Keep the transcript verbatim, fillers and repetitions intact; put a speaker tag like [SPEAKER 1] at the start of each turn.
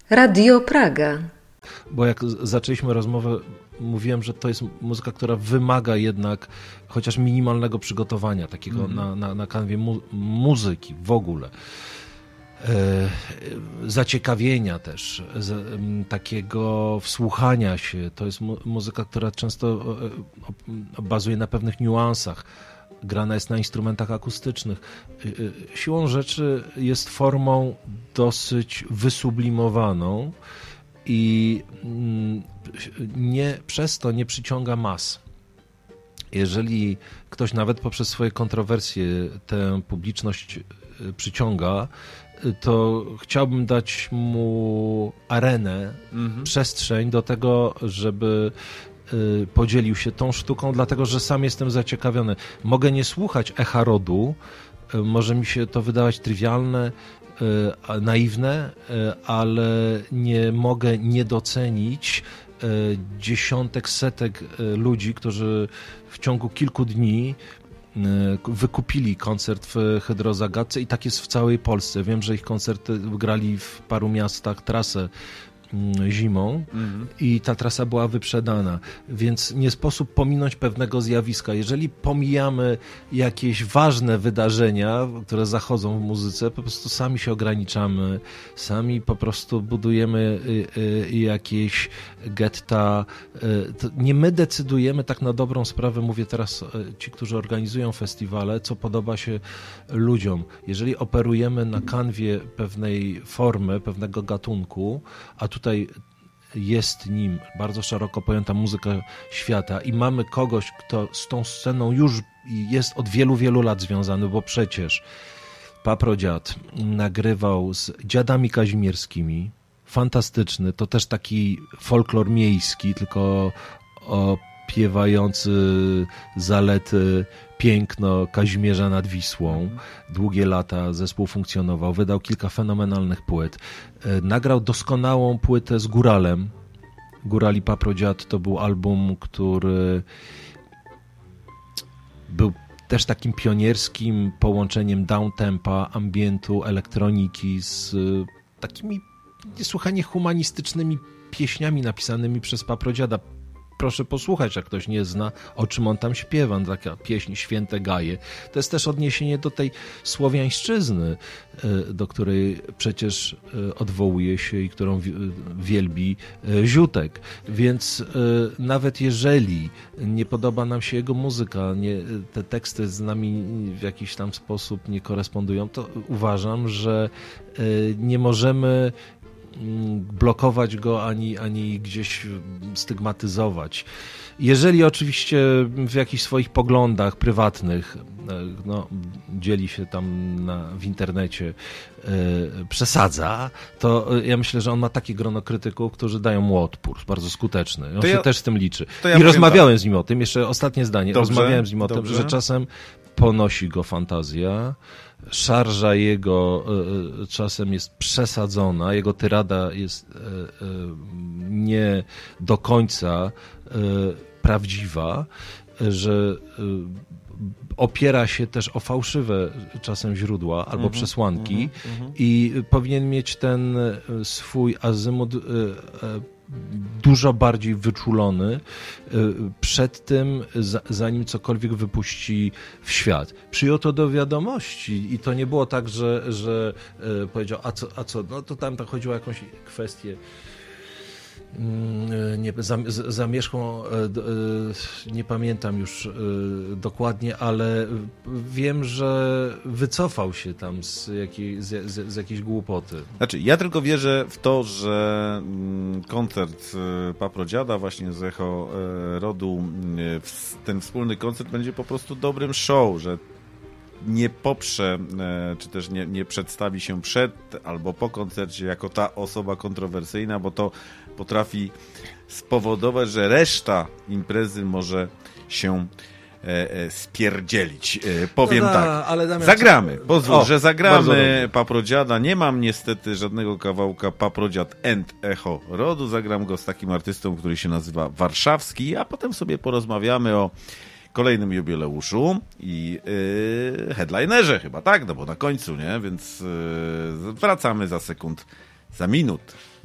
[SPEAKER 1] Radio Praga.
[SPEAKER 2] Bo jak zaczęliśmy rozmowę, mówiłem, że to jest muzyka, która wymaga jednak chociaż minimalnego przygotowania, takiego mm. na, na, na kanwie mu- muzyki w ogóle. E, zaciekawienia też, z, m, takiego wsłuchania się. To jest mu- muzyka, która często e, bazuje na pewnych niuansach. Grana jest na instrumentach akustycznych. E, siłą rzeczy jest formą dosyć wysublimowaną i mm, nie, przez to nie przyciąga mas. Jeżeli ktoś nawet poprzez swoje kontrowersje tę publiczność przyciąga, to chciałbym dać mu arenę, mhm. przestrzeń do tego, żeby podzielił się tą sztuką, dlatego że sam jestem zaciekawiony. Mogę nie słuchać echa rodu, może mi się to wydawać trywialne, naiwne, ale nie mogę nie docenić dziesiątek, setek ludzi, którzy w ciągu kilku dni wykupili koncert w Hydrozagadce i tak jest w całej Polsce. Wiem, że ich koncerty grali w paru miastach, trasę zimą mm-hmm. i ta trasa była wyprzedana, więc nie sposób pominąć pewnego zjawiska. Jeżeli pomijamy jakieś ważne wydarzenia, które zachodzą w muzyce, po prostu sami się ograniczamy, sami po prostu budujemy y, y, jakieś getta. Y, to nie my decydujemy tak na dobrą sprawę, mówię teraz y, ci, którzy organizują festiwale, co podoba się ludziom. Jeżeli operujemy na kanwie pewnej formy, pewnego gatunku, a tutaj jest nim bardzo szeroko pojęta muzyka świata i mamy kogoś, kto z tą sceną już jest od wielu, wielu lat związany, bo przecież Paprodziad nagrywał z Dziadami Kazimierskimi, fantastyczny, to też taki folklor miejski, tylko opiewający zalety, piękno Kazimierza nad Wisłą. Długie lata zespół funkcjonował, wydał kilka fenomenalnych płyt. Nagrał doskonałą płytę z Góralem. Góral i Paprodziad to był album, który był też takim pionierskim połączeniem downtempa, ambientu, elektroniki z takimi niesłychanie humanistycznymi pieśniami napisanymi przez Paprodziada. Proszę posłuchać, jak ktoś nie zna, o czym on tam śpiewa. Taka pieśń Święte Gaje. To jest też odniesienie do tej słowiańszczyzny, do której przecież odwołuje się i którą wielbi Ziutek. Więc nawet jeżeli nie podoba nam się jego muzyka, nie, te teksty z nami w jakiś tam sposób nie korespondują, to uważam, że nie możemy blokować go, ani, ani gdzieś stygmatyzować. Jeżeli oczywiście w jakichś swoich poglądach prywatnych no, dzieli się tam na, w internecie, e, przesadza, to ja myślę, że on ma takie grono krytyków, którzy dają mu odpór, bardzo skuteczny. On to się ja, też z tym liczy. Ja I rozmawiałem tak. z nim o tym, jeszcze ostatnie zdanie, dobrze, rozmawiałem z nim o dobrze. tym, że czasem ponosi go fantazja, szarża jego y, czasem jest przesadzona, jego tyrada jest y, y, nie do końca y, prawdziwa, że y, opiera się też o fałszywe czasem źródła albo mm-hmm, przesłanki mm-hmm. i powinien mieć ten swój azymut y, y, dużo bardziej wyczulony przed tym, zanim cokolwiek wypuści w świat. Przyjął to do wiadomości i to nie było tak, że, że powiedział, a co, a co, no to tam tak chodziło o jakąś kwestię nie, zamierzchłą, nie pamiętam już dokładnie, ale wiem, że wycofał się tam z, jakiej, z, z, z jakiejś głupoty.
[SPEAKER 3] Znaczy, ja tylko wierzę w to, że koncert Paprodziada właśnie z Echo Rodu, ten wspólny koncert będzie po prostu dobrym show, że nie poprze, czy też nie, nie przedstawi się przed albo po koncercie jako ta osoba kontrowersyjna, bo to potrafi spowodować, że reszta imprezy może się e, e, spierdzielić. E, powiem no da, tak, ale Damian, zagramy, pozwól, o, że zagramy Paprodziada. Nie mam niestety żadnego kawałka Paprodziad and Echo Rodu. Zagram go z takim artystą, który się nazywa Warszawski, a potem sobie porozmawiamy o kolejnym jubileuszu i yy, headlinerze chyba, tak? No bo na końcu, nie? Więc yy, wracamy za sekund, za minut.